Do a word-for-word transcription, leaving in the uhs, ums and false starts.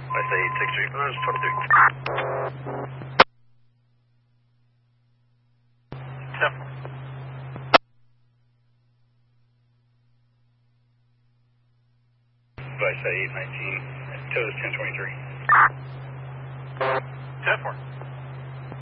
I say eight six three, uh, twenty-three. ten four. I say eight nineteen, toes ten twenty-three. ten four.